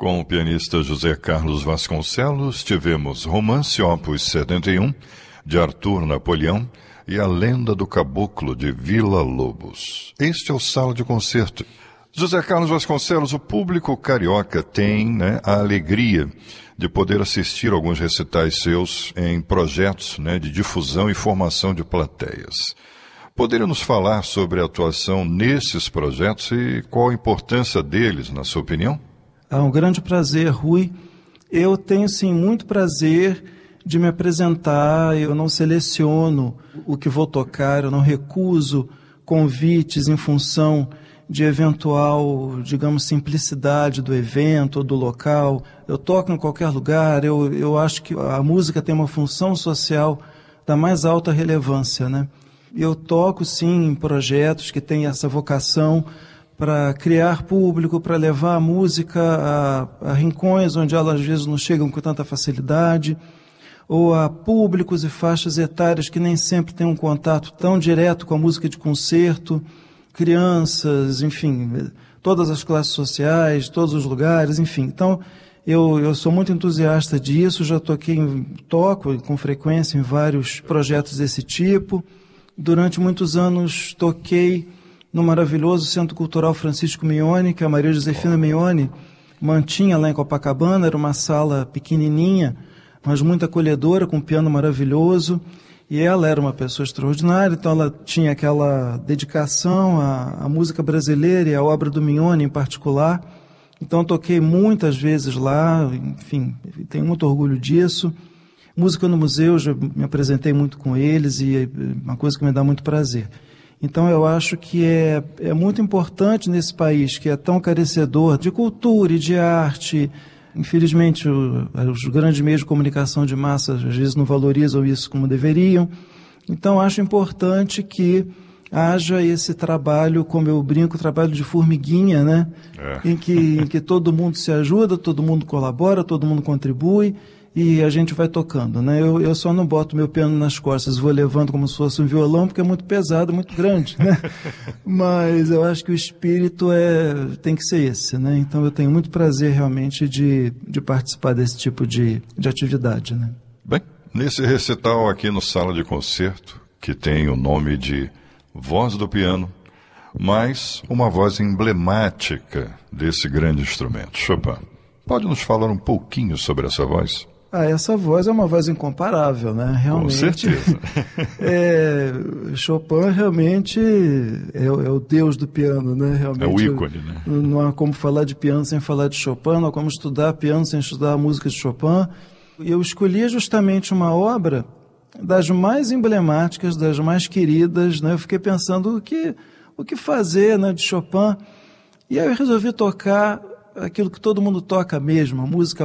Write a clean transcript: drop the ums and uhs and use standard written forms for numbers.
Com o pianista José Carlos Vasconcelos, tivemos Romance Opus 71, de Arthur Napoleão, e A Lenda do Caboclo, de Villa-Lobos. Este é o Sala de Concerto. José Carlos Vasconcelos, o público carioca tem, a alegria de poder assistir alguns recitais seus em projetos, de difusão e formação de plateias. Poderia nos falar sobre a atuação nesses projetos e qual a importância deles, na sua opinião? É um grande prazer, Rui. Eu tenho, sim, muito prazer de me apresentar. Eu não seleciono o que vou tocar, eu não recuso convites em função de eventual, digamos, simplicidade do evento ou do local. Eu toco em qualquer lugar. Eu acho que a música tem uma função social da mais alta relevância, Eu toco, sim, em projetos que têm essa vocação para criar público, para levar a música a rincões onde ela às vezes não chegam com tanta facilidade, ou a públicos e faixas etárias que nem sempre têm um contato tão direto com a música de concerto, crianças, enfim, todas as classes sociais, todos os lugares, enfim. Então, eu sou muito entusiasta disso, já toco com frequência em vários projetos desse tipo. Durante muitos anos toquei no maravilhoso Centro Cultural Francisco Mione, que a Maria Josefina Mione mantinha lá em Copacabana. Era uma sala pequenininha, mas muito acolhedora, com um piano maravilhoso. E ela era uma pessoa extraordinária, então ela tinha aquela dedicação à música brasileira e à obra do Mione em particular. Então toquei muitas vezes lá, enfim, tenho muito orgulho disso. Música no museu, já me apresentei muito com eles e é uma coisa que me dá muito prazer. Então eu acho que é muito importante nesse país que é tão carecedor de cultura e de arte. Infelizmente, os grandes meios de comunicação de massa às vezes não valorizam isso como deveriam. Então acho importante que haja esse trabalho, como eu brinco, trabalho de formiguinha, em que todo mundo se ajuda, todo mundo colabora, todo mundo contribui e a gente vai tocando, Eu só não boto meu piano nas costas, vou levando como se fosse um violão, porque é muito pesado, muito grande, Mas eu acho que o espírito tem que ser esse, Então eu tenho muito prazer realmente de participar desse tipo de atividade, Bem, nesse recital aqui no Sala de Concerto, que tem o nome de Voz do Piano, mas uma voz emblemática desse grande instrumento, Chopin. Pode nos falar um pouquinho sobre essa voz? Essa voz é uma voz incomparável, Realmente. Com certeza. Chopin realmente é o deus do piano, Realmente, é o ícone, Não há como falar de piano sem falar de Chopin, não há como estudar piano sem estudar a música de Chopin. Eu escolhi justamente uma obra das mais emblemáticas, das mais queridas, Eu fiquei pensando o que fazer, de Chopin, e aí eu resolvi tocar aquilo que todo mundo toca mesmo, a música